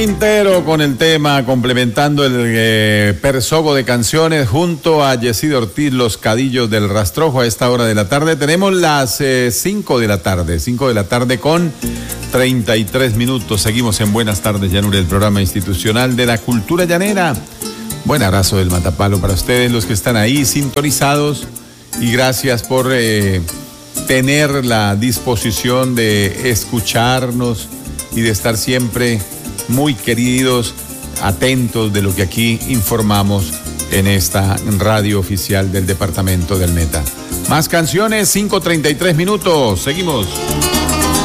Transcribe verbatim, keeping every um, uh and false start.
Entero con el tema, complementando el eh, persogo de canciones junto a Yesido Ortiz, Los Cadillos del Rastrojo. A esta hora de la tarde tenemos las cinco de la tarde, cinco de la tarde con treinta y tres minutos. Seguimos en Buenas Tardes Llanura, el programa institucional de la cultura llanera. Buen abrazo del Matapalo para ustedes, los que están ahí sintonizados, y gracias por eh, tener la disposición de escucharnos y de estar siempre muy queridos, atentos de lo que aquí informamos en esta radio oficial del departamento del Meta. Más canciones, cinco treinta y tres minutos. Seguimos.